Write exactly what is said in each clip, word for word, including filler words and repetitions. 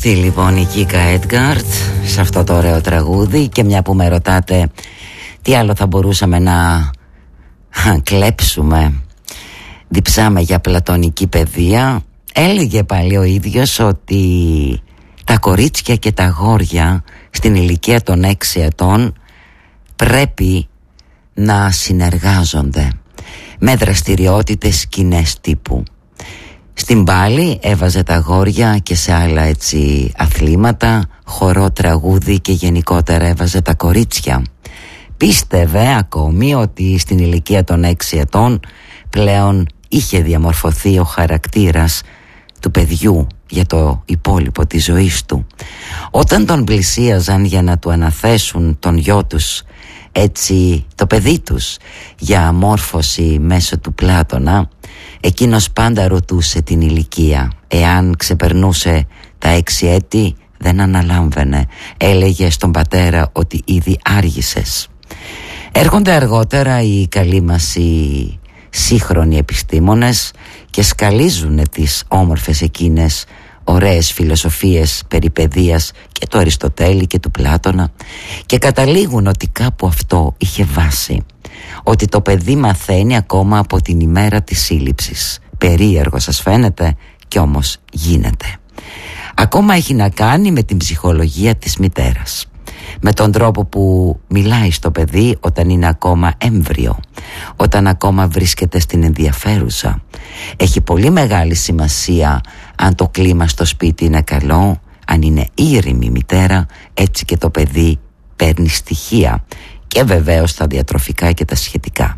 Αυτή λοιπόν η Κίκα Έντγκαρτ σε αυτό το ωραίο τραγούδι. Και μια που με ρωτάτε τι άλλο θα μπορούσαμε να κλέψουμε, διψάμε για πλατωνική παιδεία, έλεγε πάλι ο ίδιος ότι τα κορίτσια και τα αγόρια στην ηλικία των έξι ετών πρέπει να συνεργάζονται με δραστηριότητες κοινές τύπου. Στην πάλη έβαζε τα αγόρια και σε άλλα έτσι αθλήματα, χορό, τραγούδι και γενικότερα έβαζε τα κορίτσια. Πίστευε ακόμη ότι στην ηλικία των έξι ετών πλέον είχε διαμορφωθεί ο χαρακτήρας του παιδιού για το υπόλοιπο της ζωής του. Όταν τον πλησίαζαν για να του αναθέσουν τον γιο τους, έτσι το παιδί τους, για αμόρφωση μέσω του Πλάτωνα, εκείνος πάντα ρωτούσε την ηλικία. Εάν ξεπερνούσε τα έξι έτη δεν αναλάμβανε. Έλεγε στον πατέρα ότι ήδη άργησες. Έρχονται αργότερα οι καλοί μας οι σύγχρονοι επιστήμονες και σκαλίζουν τις όμορφες εκείνες ωραίες φιλοσοφίες περί παιδείας και του Αριστοτέλη και του Πλάτωνα και καταλήγουν ότι κάπου αυτό είχε βάση, ότι το παιδί μαθαίνει ακόμα από την ημέρα της σύλληψης. Περίεργο σας φαίνεται, κι όμως γίνεται. Ακόμα έχει να κάνει με την ψυχολογία της μητέρας, με τον τρόπο που μιλάει στο παιδί όταν είναι ακόμα έμβριο, όταν ακόμα βρίσκεται στην ενδιαφέρουσα. Έχει πολύ μεγάλη σημασία αν το κλίμα στο σπίτι είναι καλό, αν είναι ήρεμη η μητέρα, έτσι και το παιδί παίρνει στοιχεία, και βεβαίως τα διατροφικά και τα σχετικά.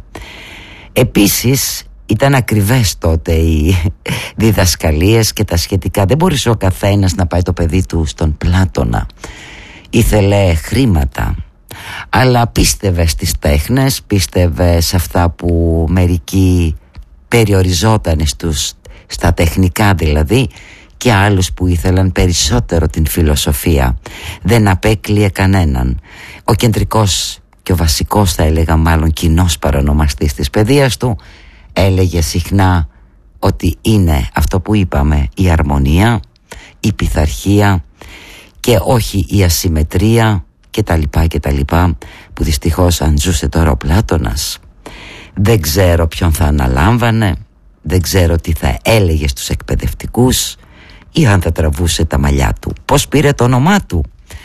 Επίσης ήταν ακριβές τότε οι διδασκαλίες και τα σχετικά. Δεν μπορούσε ο καθένας να πάει το παιδί του στον Πλάτωνα. Ήθελε χρήματα, αλλά πίστευε στις τέχνες, πίστευε σε αυτά που μερικοί περιοριζόταν στους, στα τεχνικά δηλαδή, και άλλους που ήθελαν περισσότερο την φιλοσοφία. Δεν απέκλειε κανέναν. Ο κεντρικός και ο βασικός, θα έλεγα μάλλον κοινός παρονομαστής της παιδείας του, έλεγε συχνά ότι είναι αυτό που είπαμε, η αρμονία, η πειθαρχία και όχι η ασυμμετρία και τα λοιπά και τα λοιπά, που δυστυχώς αν ζούσε τώρα ο Πλάτωνας δεν ξέρω ποιον θα αναλάμβανε, δεν ξέρω τι θα έλεγε στους εκπαιδευτικούς ή αν θα τραβούσε τα μαλλιά του. Πώς πήρε το όνομά του?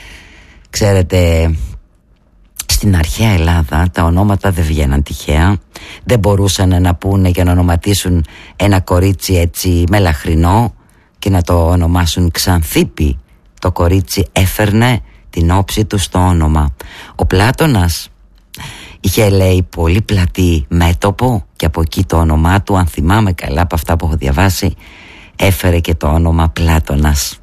Ξέρετε, στην αρχαία Ελλάδα τα ονόματα δεν βγαίναν τυχαία. Δεν μπορούσαν να πούνε για να ονοματίσουν ένα κορίτσι έτσι μελαχρινό και να το ονομάσουν Ξανθίπη. Το κορίτσι έφερνε την όψη του στο όνομα. Ο Πλάτωνας είχε, λέει, πολύ πλατή μέτωπο και από εκεί το όνομά του, αν θυμάμαι καλά από αυτά που έχω διαβάσει, έφερε και το όνομα Πλάτωνας.